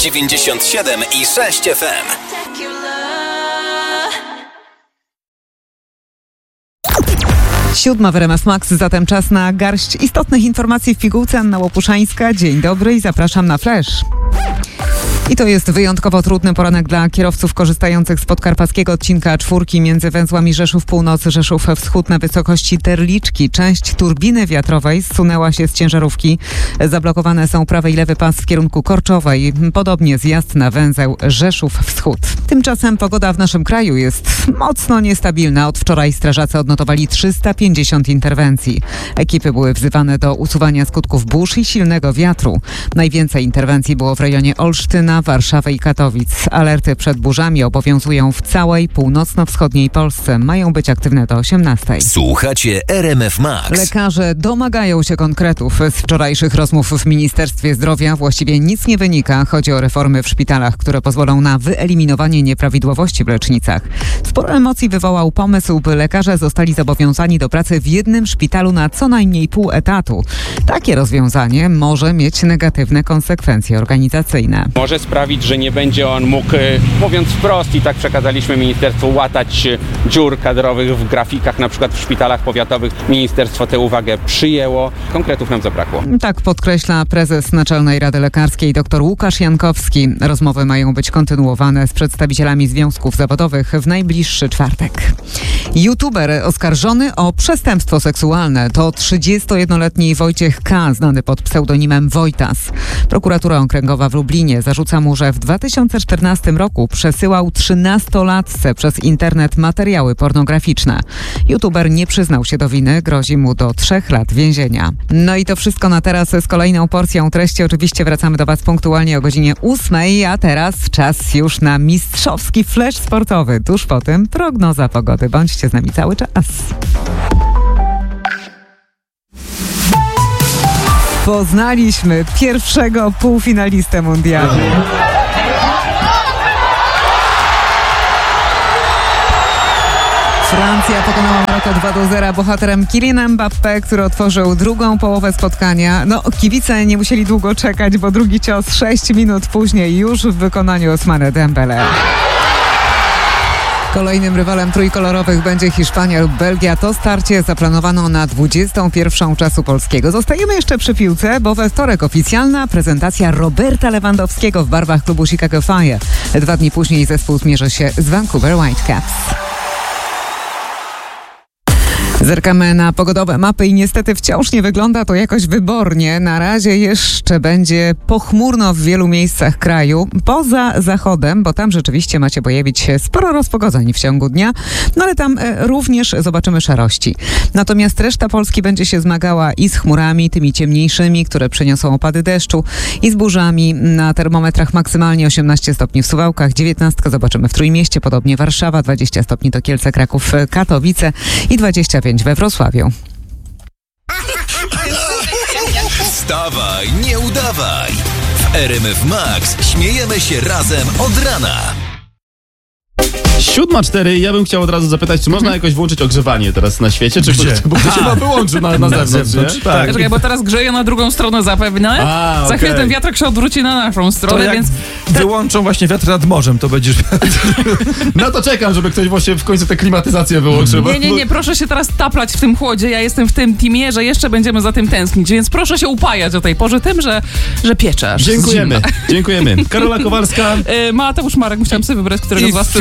97,6 FM. Siódma w RMF Max, zatem czas na garść istotnych informacji w pigułce. Anna Łopuszańska, dzień dobry i zapraszam na Flash. I to jest wyjątkowo trudny poranek dla kierowców korzystających z podkarpackiego odcinka czwórki między węzłami Rzeszów Północ, Rzeszów Wschód na wysokości Terliczki. Część turbiny wiatrowej zsunęła się z ciężarówki. Zablokowane są prawy i lewy pas w kierunku Korczowej. Podobnie zjazd na węzeł Rzeszów Wschód. Tymczasem pogoda w naszym kraju jest mocno niestabilna. Od wczoraj strażacy odnotowali 350 interwencji. Ekipy były wzywane do usuwania skutków burz i silnego wiatru. Najwięcej interwencji było w rejonie Olsztyna, Warszawy i Katowic. Alerty przed burzami obowiązują w całej północno-wschodniej Polsce. Mają być aktywne do 18. Słuchacie RMF Max. Lekarze domagają się konkretów. Z wczorajszych rozmów w Ministerstwie Zdrowia właściwie nic nie wynika. Chodzi o reformy w szpitalach, które pozwolą na wyeliminowanie nieprawidłowości w lecznicach. Sporo emocji wywołał pomysł, by lekarze zostali zobowiązani do pracy w jednym szpitalu na co najmniej pół etatu. Takie rozwiązanie może mieć negatywne konsekwencje organizacyjne. Może sprawić, że nie będzie on mógł, mówiąc wprost, i tak przekazaliśmy ministerstwu, łatać dziur kadrowych w grafikach, na przykład w szpitalach powiatowych. Ministerstwo tę uwagę przyjęło. Konkretów nam zabrakło. Tak podkreśla prezes Naczelnej Rady Lekarskiej dr Łukasz Jankowski. Rozmowy mają być kontynuowane z przedstawicielami związków zawodowych w najbliższy czwartek. YouTuber oskarżony o przestępstwo seksualne to 31-letni Wojciech K., znany pod pseudonimem Wojtas. Prokuratura Okręgowa w Lublinie zarzuca mu, że w 2014 roku przesyłał 13-latce przez internet materiały pornograficzne. YouTuber nie przyznał się do winy, grozi mu do 3 lat więzienia. No i to wszystko na teraz z kolejną porcją treści. Oczywiście wracamy do Was punktualnie o godzinie 8, a teraz czas już na mistrzowski flash sportowy. Tuż po tym prognoza pogody. Bądźcie z nami cały czas. Poznaliśmy pierwszego półfinalistę mundialu. Francja pokonała Maroko 2-0. Bohaterem Kylian Mbappé, który otworzył drugą połowę spotkania. No, kibice nie musieli długo czekać, bo drugi cios 6 minut później już w wykonaniu Ousmane Dembele. Kolejnym rywalem trójkolorowych będzie Hiszpania lub Belgia. To starcie zaplanowano na 21 czasu polskiego. Zostajemy jeszcze przy piłce, bo we wtorek oficjalna prezentacja Roberta Lewandowskiego w barwach klubu Chicago Fire. 2 dni później zespół zmierzy się z Vancouver Whitecaps. Zerkamy na pogodowe mapy i niestety wciąż nie wygląda to jakoś wybornie. Na razie jeszcze będzie pochmurno w wielu miejscach kraju, poza zachodem, bo tam rzeczywiście macie pojawić się sporo rozpogodzeń w ciągu dnia, no ale tam również zobaczymy szarości. Natomiast reszta Polski będzie się zmagała i z chmurami, tymi ciemniejszymi, które przyniosą opady deszczu, i z burzami. Na termometrach maksymalnie 18 stopni w Suwałkach, 19 zobaczymy w Trójmieście, podobnie Warszawa, 20 stopni to Kielce, Kraków, Katowice i 25 we Wrocławiu. Wstawaj, nie udawaj. W RMF Max śmiejemy się razem od rana. 7:04. Ja bym chciał od razu zapytać, czy można jakoś włączyć ogrzewanie teraz na świecie? Czy bo to się chyba wyłączy na zewnątrz, nie? Tak. Czekaj, bo teraz grzeje na drugą stronę zapewne. Za chwilę ten wiatrak się odwróci na naszą stronę, to więc... wyłączą właśnie wiatr nad morzem, to będziesz... No to czekam, żeby ktoś właśnie w końcu tę klimatyzację wyłączył. Nie, proszę się teraz taplać w tym chłodzie. Ja jestem w tym teamie, że jeszcze będziemy za tym tęsknić, więc proszę się upajać o tej porze tym, że piecze. Dziękujemy. Karola Kowalska. Mateusz Marek, musiałam sobie wybrać, którego z was